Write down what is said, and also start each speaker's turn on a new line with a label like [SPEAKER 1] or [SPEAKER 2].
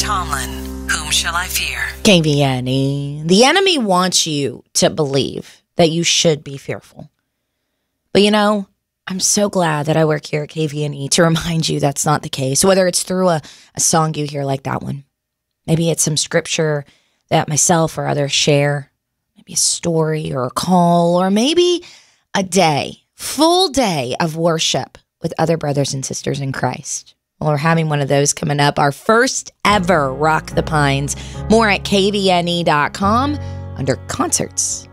[SPEAKER 1] Tomlin, whom shall I fear?
[SPEAKER 2] KVNE. The enemy wants you to believe that you should be fearful. But you know, I'm so glad that I work here at KVNE to remind you that's not the case. Whether it's through a song you hear like that one, maybe it's some scripture that myself or others share, maybe a story or a call, or maybe a day, full day of worship with other brothers and sisters in Christ. Well, we're having one of those coming up, our first ever Rock the Pines. More at kvne.com under concerts.